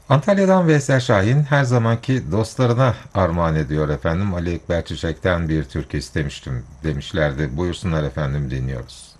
Antalya'dan Veysel Şahin her zamanki dostlarına armağan ediyor efendim. Ali Ekber Çiçek'ten bir türkü istemiştim demişlerdi. Buyursunlar efendim dinliyoruz.